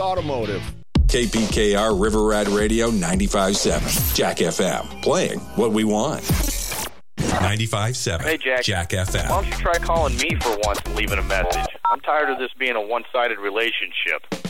Automotive. KPKR River Rat Radio 95.7. Jack FM. Playing what we want. 95.7. Hey, Jack FM. Why don't you try calling me for once and leaving a message? I'm tired of this being a one-sided relationship.